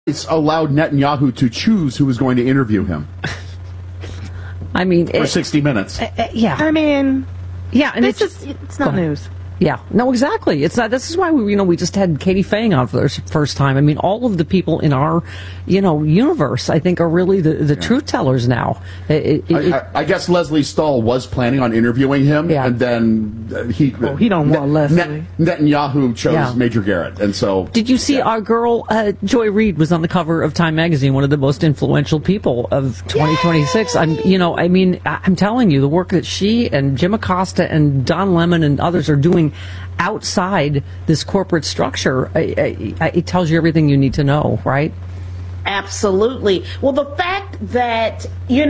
It's allowed Netanyahu to choose who was going to interview him. I mean, for 60 minutes. Yeah. I mean, yeah, and it's not news. Yeah, no, exactly. It's not. This is why we just had Katie Fang on for the first time. I mean, all of the people in our, universe, I think, are really the truth tellers now. I guess Leslie Stahl was planning on interviewing him, and then he don't want Leslie. Netanyahu chose Major Garrett, and so. Did you see our girl Joy Reid was on the cover of Time magazine, one of the most influential people of 2026? I'm telling you, the work that she and Jim Acosta and Don Lemon and others are doing outside this corporate structure, it tells you everything you need to know, right? Absolutely. Well, the fact that,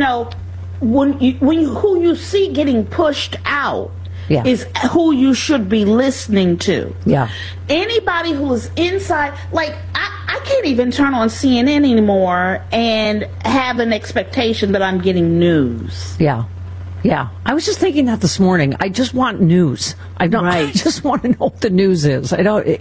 who you see getting pushed out is who you should be listening to. Yeah. Anybody who is inside, I can't even turn on CNN anymore and have an expectation that I'm getting news. Yeah. Yeah, I was just thinking that this morning. I just want news. I just want to know what the news is.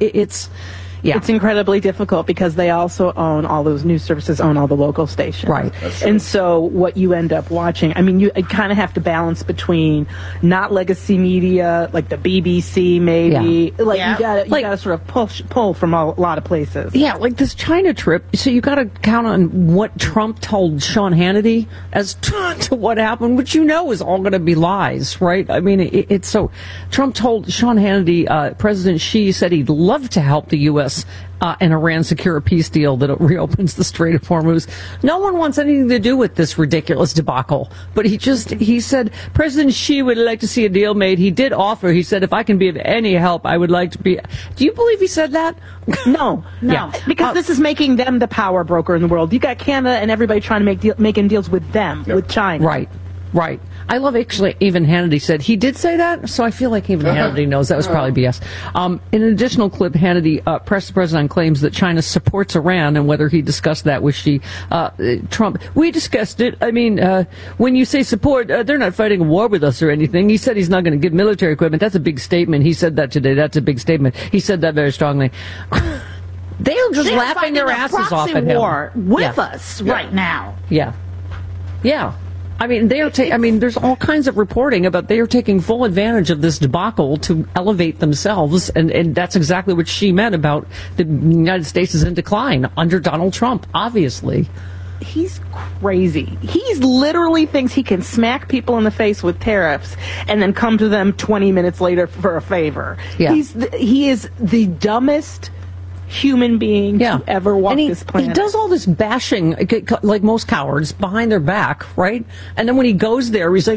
It's incredibly difficult because they also own all those news services, own all the local stations. Right. And so what you end up watching, you kind of have to balance between not legacy media, like the BBC maybe. You gotta sort of pull from a lot of places. Yeah, like this China trip. So you got to count on what Trump told Sean Hannity as to what happened, which is all going to be lies, right? I mean, it's so. Trump told Sean Hannity, President Xi said he'd love to help the U.S. And Iran secure a peace deal that reopens the Strait of Hormuz. No one wants anything to do with this ridiculous debacle. But he said President Xi would like to see a deal made. He did offer. He said, if I can be of any help, I would like to be. Do you believe he said that? No. Yeah. Because this is making them the power broker in the world. You got Canada and everybody trying to making deals with them, with China. Right. I love actually even Hannity said he did say that, so I feel like even Hannity knows that was probably BS. In an additional clip, Hannity pressed the president on claims that China supports Iran and whether he discussed that with Xi. Trump, we discussed it. I mean, when you say support, they're not fighting a war with us or anything. He said he's not going to give military equipment. That's a big statement. He said that today. That's a big statement. He said that very strongly. They're just laughing their asses off at him. War with us right now. Yeah. I mean, there's all kinds of reporting about they are taking full advantage of this debacle to elevate themselves, and that's exactly what she meant about the United States is in decline under Donald Trump, obviously. He's crazy. He literally thinks he can smack people in the face with tariffs and then come to them 20 minutes later for a favor. Yeah. He is the dumbest human being to ever walk this planet. He does all this bashing, like most cowards, behind their back, right? And then when he goes there, he's like,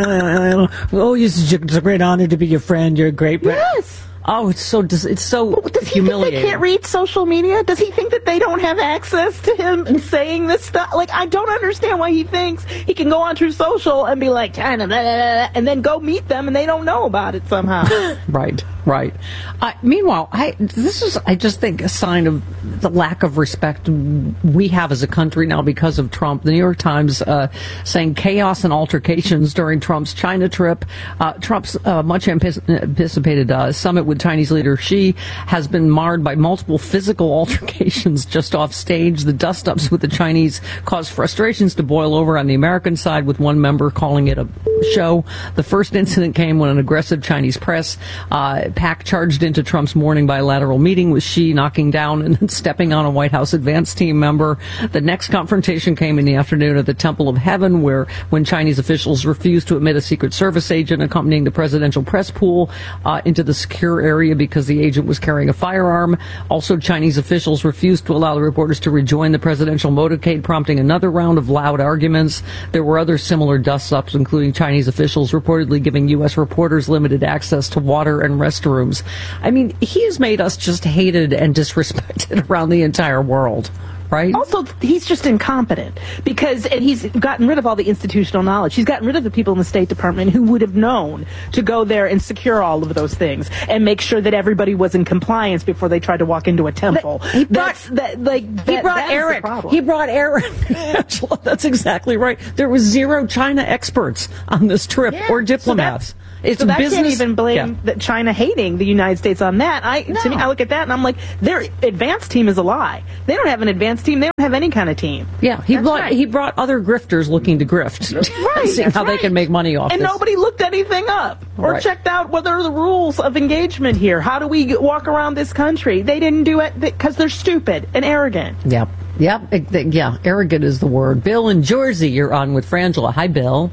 oh, it's a great honor to be your friend. You're a great friend. Yes. Oh, it's so does he humiliating. Think they can't read social media? Does he think that they don't have access to him and saying this stuff? I don't understand why he thinks he can go onto social and be like, China, blah, blah, blah, and then go meet them and they don't know about it somehow. Right. Meanwhile, I just think a sign of the lack of respect we have as a country now because of Trump. The New York Times saying chaos and altercations during Trump's China trip. Trump's much anticipated summit with Chinese leader Xi has been marred by multiple physical altercations just off stage. The dust-ups with the Chinese caused frustrations to boil over on the American side, with one member calling it a show. The first incident came when an aggressive Chinese press pack charged into Trump's morning bilateral meeting, with Xi knocking down and then stepping on a White House advance team member. The next confrontation came in the afternoon at the Temple of Heaven, when Chinese officials refused to admit a Secret Service agent accompanying the presidential press pool into the secure area because the agent was carrying a firearm. Also, Chinese officials refused to allow the reporters to rejoin the presidential motorcade, prompting another round of loud arguments. There were other similar dust-ups, including Chinese officials reportedly giving U.S. reporters limited access to water and restrooms. I mean, he has made us just hated and disrespected around the entire world. Right? Also, he's just incompetent and he's gotten rid of all the institutional knowledge. He's gotten rid of the people in the State Department who would have known to go there and secure all of those things and make sure that everybody was in compliance before they tried to walk into a temple. He brought Eric. He brought Eric. Angela, that's exactly right. There was zero China experts on this trip or diplomats. It's so that business. Can't even blame that China hating the United States on that. To me, I look at that and I'm like, their advanced team is a lie. They don't have an advanced team. They don't have any kind of team. Yeah, he brought other grifters looking to grift, seeing how they can make money off. And this. Nobody looked anything up or checked out what are the rules of engagement here. How do we walk around this country? They didn't do it because they're stupid and arrogant. Yep. Arrogant is the word. Bill in Jersey, you're on with Frangela. Hi, Bill.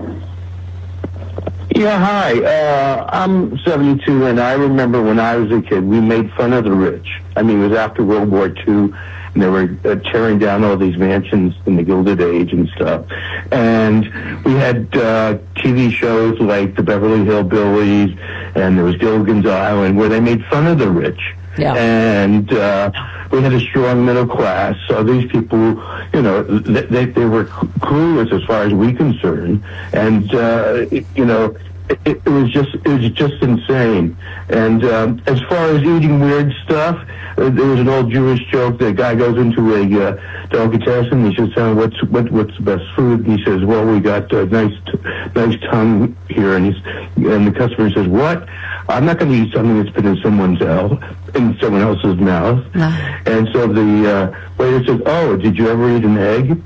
Yeah, hi. I'm 72, and I remember when I was a kid, we made fun of the rich. I mean, it was after World War II, and they were tearing down all these mansions in the Gilded Age and stuff. And we had TV shows like the Beverly Hillbillies, and there was Gilligan's Island, where they made fun of the rich. Yeah. And we had a strong middle class, so these people, you know, they were clueless as far as we concerned, and it was just insane. And as far as eating weird stuff, there was an old Jewish joke. The guy goes into a delicatessen. He says, "What's the best food?" And he says, "Well, we got nice tongue here." And the customer says, "What? I'm not going to eat something that's been in someone else's mouth." No. And so the waiter says, "Oh, did you ever eat an egg?"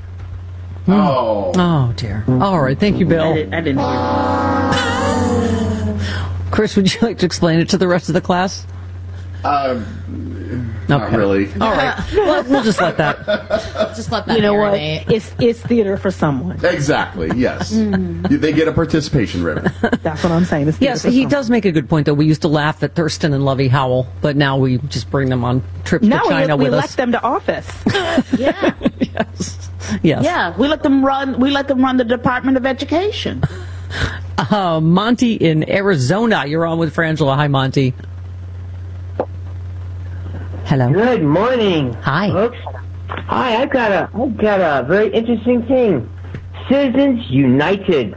Oh dear. All right, thank you, Bill. I didn't hear that. Chris, would you like to explain it to the rest of the class? Not really. All right. We'll just let that. Just let that. You know marinate. what? It's theater for someone. Exactly. Yes. They get a participation ribbon. That's what I'm saying. Yes, he does make a good point, though. We used to laugh at Thurston and Lovey Howell, but now we just bring them on trips to China with us. We elect them to office. Yeah. Yes. Yeah, we let them run the Department of Education. Monty in Arizona, you're on with Frangela. Hi, Monty. Hello. Good morning. Hi. Folks. Hi, I've got a very interesting thing. Citizens United.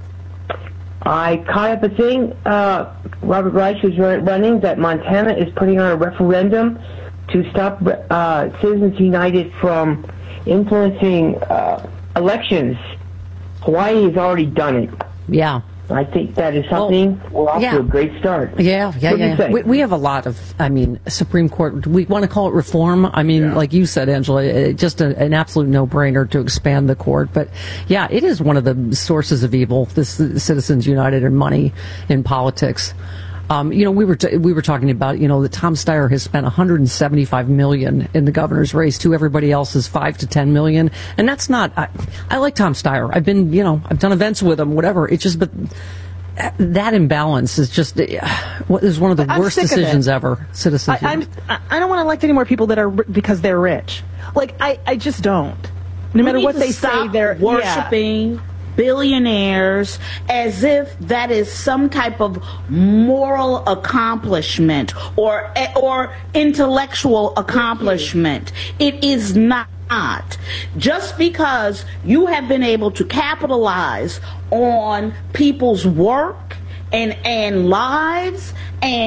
I caught up a thing, Robert Reich was running, that Montana is putting on a referendum to stop Citizens United from influencing elections. Hawaii has already done it. Yeah. I think that is something. We're off to a great start. Yeah. We have a lot of, Supreme Court, we want to call it reform. Like you said, Angela, just an absolute no-brainer to expand the court. But, yeah, it is one of the sources of evil, this Citizens United and money in politics. We were talking about, that Tom Steyer has spent $175 million in the governor's race to everybody else's $5 to $10 million, and that's not. I like Tom Steyer. I've been, I've done events with him, whatever. It's just, but that imbalance is just is one of the worst decisions ever. Citizens. I don't want to elect any more people that are because they're rich. Like I just don't. No matter what they say, they're worshiping. Billionaires as if that is some type of moral accomplishment or intellectual accomplishment. It is not. Just because you have been able to capitalize on people's work and lives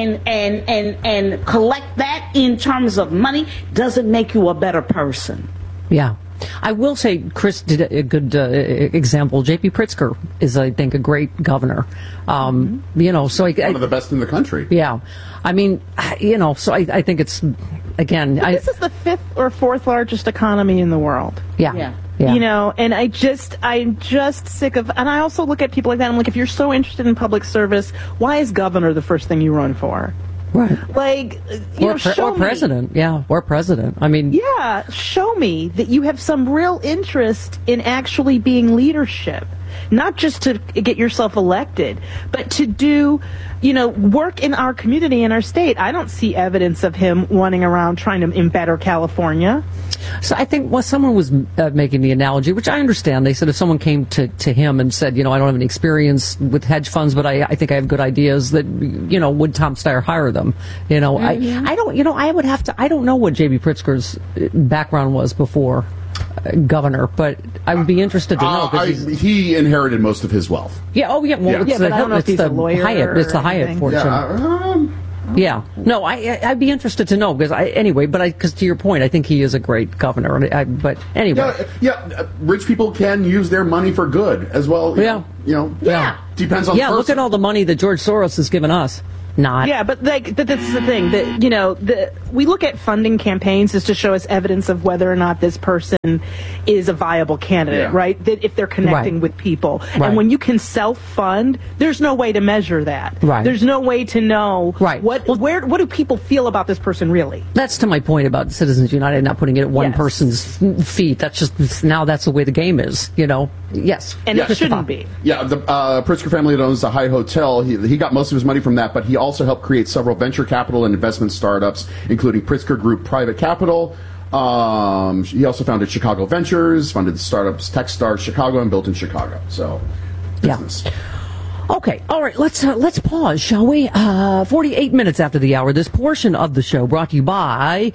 and collect that in terms of money doesn't make you a better person. Yeah. I will say Chris did a good example. J.P. Pritzker is, I think, a great governor. So one of the best in the country. Yeah. So I think it's, again... this is the 5th or 4th largest economy in the world. Yeah. And I'm just sick of... And I also look at people like that, and I'm like, if you're so interested in public service, why is governor the first thing you run for? Right. Like, or president. Yeah, or president. Yeah, show me that you have some real interest in actually being leadership. Not just to get yourself elected, but to do, work in our community, in our state. I don't see evidence of him running around trying to embetter California. So I think someone was making the analogy, which I understand. They said if someone came to him and said, I don't have any experience with hedge funds, but I think I have good ideas, that, would Tom Steyer hire them? I don't, I would have to, I don't know what J.B. Pritzker's background was before governor, but I would be interested to know. He inherited most of his wealth. Yeah. Oh, yeah. Well, it's the lawyer. Hyatt. It's the Hyatt fortune. Yeah, Yeah. No, I'd be interested to know because to your point, I think he is a great governor. But anyway. Rich people can use their money for good as well. Depends on the person. Look at all the money that George Soros has given us. Not. Yeah, but this is the thing that we look at funding campaigns is to show us evidence of whether or not this person is a viable candidate, right? That if they're connecting with people, and when you can self-fund, there's no way to measure that. Right. There's no way to know what do people feel about this person really. That's to my point about Citizens United not putting it at one person's feet. That's just now that's the way the game is. Yes, and it shouldn't be. Yeah, the Pritzker family that owns the Hyatt Hotel, he got most of his money from that, but he also helped create several venture capital and investment startups, including Pritzker Group Private Capital. He also founded Chicago Ventures, funded the startups Techstars Chicago, and built in Chicago. So, business. Yeah. Okay, all right, let's pause, shall we? 48 minutes after the hour, this portion of the show brought to you by,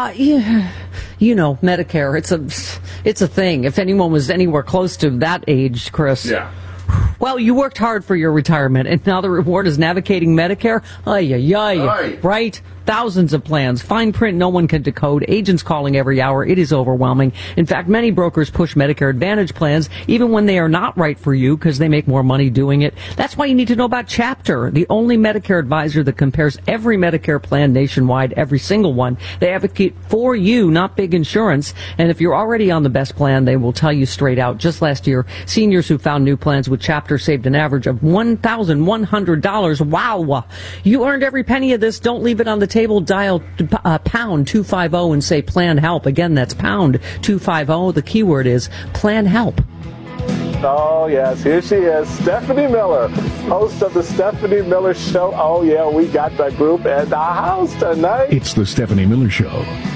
Medicare. It's a thing. If anyone was anywhere close to that age, Chris. Yeah. Well, you worked hard for your retirement, and now the reward is navigating Medicare? Right? Thousands of plans, fine print no one can decode, agents calling every hour. It is overwhelming. In fact, many brokers push Medicare Advantage plans even when they are not right for you because they make more money doing it. That's why you need to know about Chapter, the only Medicare advisor that compares every Medicare plan nationwide, every single one. They advocate for you, not big insurance. And if you're already on the best plan, they will tell you straight out. Just last year, seniors who found new plans with Chapter saved an average of $1,100. Wow. You earned every penny of this. Don't leave it on the table. Dial pound 250 and say plan help. Again, that's pound 250. The keyword is plan help. Oh, yes, here she is, Stephanie Miller, host of the Stephanie Miller Show. Oh, yeah, we got the group at the house tonight. It's the Stephanie Miller Show.